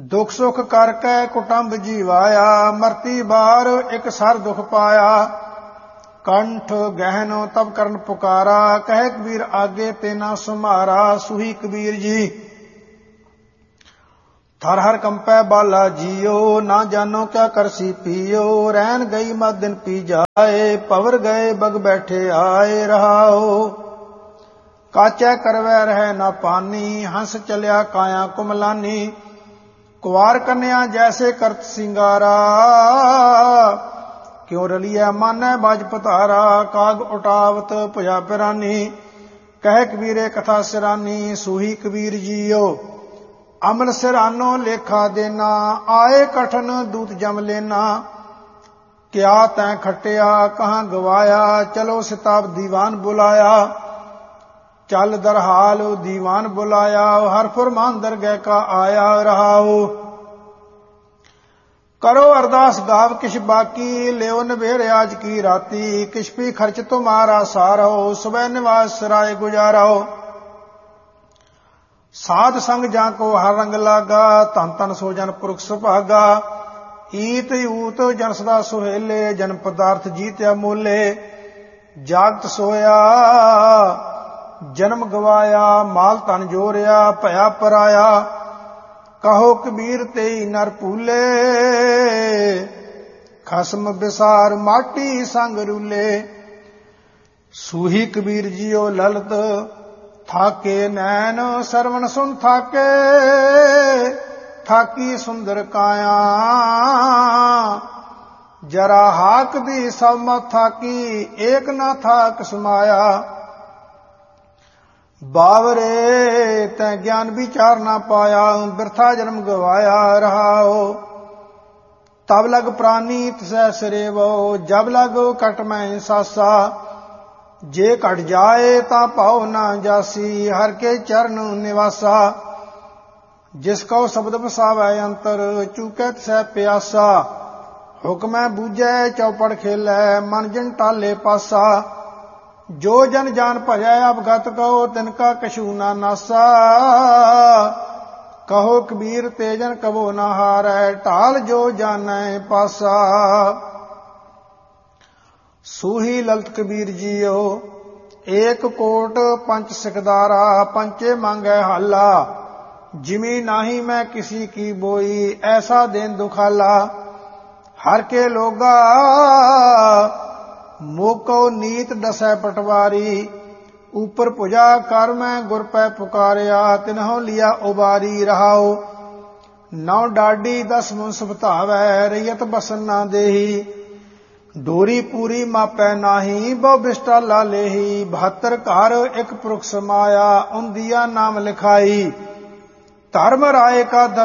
दुख सुख करके कुटुंब जीवाया, मरती बार एक सर दुख पाया। कंठ गहन तब करन पुकारा, कहे कबीर आगे तेना सुमारा। सुही कबीर जी थर हर कंपै बाला जियो, ना जानो क्या करसी पियो। रैन गई मत दिन पी जाए, पवर गए बग बैठे आए रहाओ। काचै करवै रहे ना पानी, हंस चलिया काया कुमलानी। कुवार कन्या जैसे करत सिंगारा, क्यों रलिया मानै बाज पतारा। काग उठावत भुजा पिरानी, कहे कबीरे कथा सिरानी। सूही कबीर जियो अमल सिरानो लेखा देना, आए कठन दूत जम लेना। क्या तैं खटिया कहाँ गवाया, चलो सिताब दीवान बुलाया। चल दरहाल दीवान बुलाया, हर फुरमान दरगह का आया रहाओ। करो अरदास गाव किश बाकी, लेओ नबेर आज की राती। किश भी खर्च तुम्हारा सारो, सुबह निवास सराय गुजारो। साध संग जाको हर रंग लागा, धन धन सो जन पुरख सुभागा। ईत ऊत जन सदा सुहेले, जन पदार्थ जीत्या मोले। जागत सोया जन्म गवाया, माल धन जोरिया भया पराया। कहो कबीर तेई नर भूले, खसम बिसार माटी संग रूले। सूही कबीर जियो ललत थाके नैन, सरवण सुन थाके थाकी सुंदर काया। जरा हाक भी सब मत थाकी, एक ना थाक समाया। बावरे तै ज्ञान विचार ना पाया, बिरथा जन्म गवाया रहाओ। तब लग प्राणी तसै सरेवो, जब लग कट मैं सासा। जे कट जाए ता पाओ ना जासी, हर के चरण निवासा। जिसको शब्द बसावै अंतर, चूकै तसै प्यासा। हुक्मै बूझै चौपड़ खेलै, मन जिन टाले पासा। जो जन जान भजै अवगत कहो, तिनका कछू ना नासा। कहो कबीर तेजन कबो न हारै, ढाल जो जानै पासा। सूही ललित कबीर जियो एक कोट पंच सिकदारा, पंचे मांगै हाला। जिमी नाही मैं किसी की बोई, ऐसा देन दुखाला। हर के लोगा मोको नीत डसै पटवारी। ऊपर भुजा कर मैं गुर पै पुकारिया, तिन्हों लिया उबारी रहाओ। नौ डाडी 10 मुंस बधावै, रैयत बसन ना देही। डोरी पूरी मापै नाही, बहु बिस्टाला लेही। 72 घर एक पुरख समाया, उन दिया नाम लिखाई। धर्म राय का